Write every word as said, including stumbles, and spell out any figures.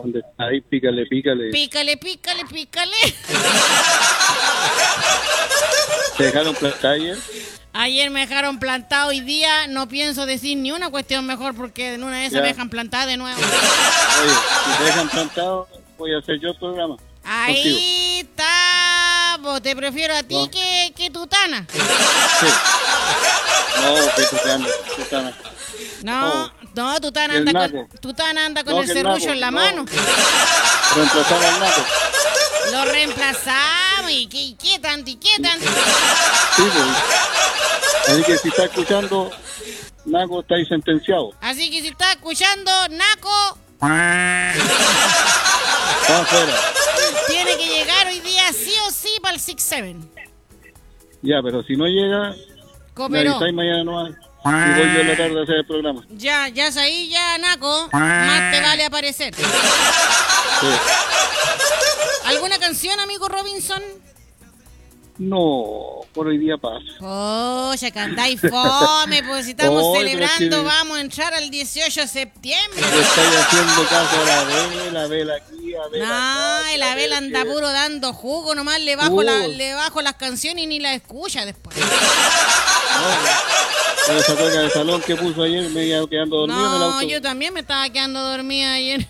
¿Dónde está? Ahí, pícale, pícale. Pícale, pícale, pícale. ¿Te dejaron plantar ayer? Ayer me dejaron plantado, hoy día no pienso decir ni una cuestión mejor porque en una de esas Ya. me dejan plantada de nuevo. Oye, si te dejan plantado, voy a hacer yo el programa. Contigo. Ahí está, po, te prefiero a ti No. que, que Tutana. Sí. No, que tú te andas, tú te andas. No, no, Tutana ¿Y el anda con, naco? Tutana anda con No, el que el serrullo naco, en la no. mano. Reemplazar al naco. Lo reemplazamos y qué, y qué tanto, y qué tanto. Sí, pues. Así que si está escuchando, naco, está ahí sentenciado. Así que si estás escuchando, Naco, Está afuera. tiene que llegar hoy día sí o sí para el seis siete. Ya, pero si no llega, me Cooperó. avisáis mañana nomás. Y voy yo en la tarde a hacer el programa. Ya, ya es ahí, ya, Naco. Más te vale aparecer. Sí. ¿Alguna canción, amigo Robinson? No, por hoy día pasa. Oh, ya cantáis fome, pues si estamos Oye, pero celebrando, sí. vamos a entrar al dieciocho de septiembre. Le estáis haciendo caso a la vela, vela aquí, a vela acá. No, y la vela anda que- puro dando jugo, nomás le bajo, la, Uh. le bajo las canciones y ni las escucha después. No, esa cueca de salón que puso ayer me iba quedando dormido. me la No, auto- yo también me estaba quedando dormida ayer.